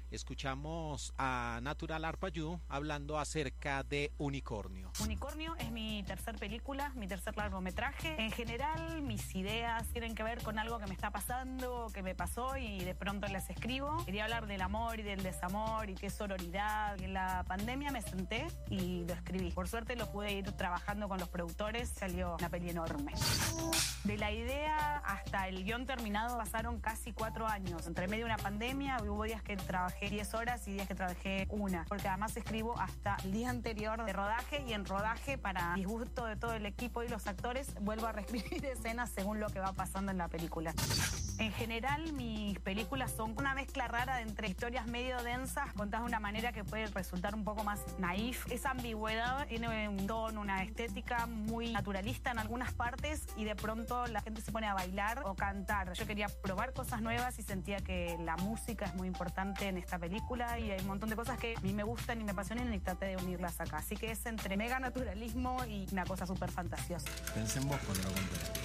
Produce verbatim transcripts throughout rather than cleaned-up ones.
escuchamos a Natural Arpayú hablando acerca de Unicornio. Unicornio es mi tercer película, mi tercer largometraje. En general, mis ideas tienen que ver con algo que me está pasando, que me pasó y de pronto las escribo. Quería hablar del amor y del desamor y qué sororidad. En la pandemia me senté y lo escribí. Por suerte lo pude ir trabajando con los productores, salió una peli enorme. De la idea hasta el guión terminado pasaron casi cuatro años. Entre medio de una pandemia hubo días que trabajé diez horas y días que trabajé una. Porque además escribo hasta el día anterior de rodaje y en rodaje, para disgusto de todo el equipo y los actores, vuelvo a reescribir escenas según lo que va pasando en la película. En general, mis películas son una mezcla rara de entre historias medio densas contadas de una manera que puede resultar un poco más naif. Esa ambigüedad tiene un tono, una estética muy naturalista en algunas partes y de pronto la gente se pone a bailar o cantar. Yo quería probar cosas nuevas y sentía que la música es muy importante en esta película y hay un montón de cosas que a mí me gustan y me apasionan y traté de unirlas acá. Así que es entre mega naturalismo y una cosa súper fantasiosa. Pensé en vos cuando lo conté.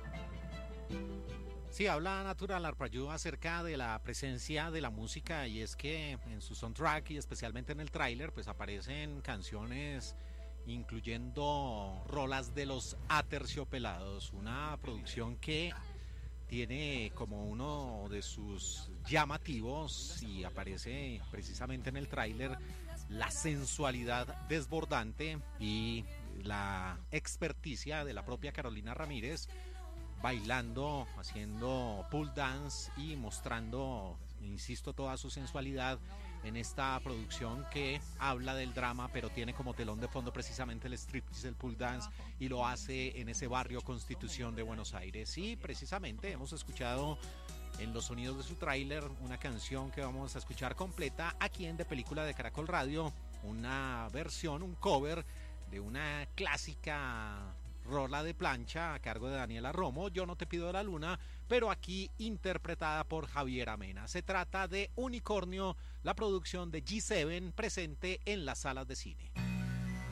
Sí, habla Natural Arpayú acerca de la presencia de la música y es que en su soundtrack y especialmente en el tráiler pues aparecen canciones incluyendo rolas de Los Aterciopelados, una producción que tiene como uno de sus llamativos y aparece precisamente en el tráiler la sensualidad desbordante y la experticia de la propia Carolina Ramírez bailando, haciendo pole dance y mostrando, insisto, toda su sensualidad en esta producción que habla del drama, pero tiene como telón de fondo precisamente el striptease, el pole dance, y lo hace en ese barrio Constitución de Buenos Aires. Y precisamente hemos escuchado en los sonidos de su tráiler una canción que vamos a escuchar completa aquí en De Película de Caracol Radio, una versión, un cover de una clásica rola de plancha a cargo de Daniela Romo, Yo no te pido la luna, pero aquí interpretada por Javier Amena. Se trata de Unicornio, la producción de G siete presente en las salas de cine.